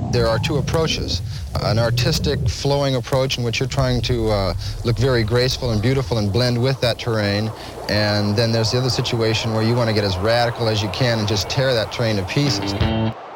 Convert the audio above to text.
There are two approaches. An artistic, flowing approach in which you're trying to look very graceful and beautiful and blend with that terrain. And then there's the other situation where you want to get as radical as you can and just tear that terrain to pieces.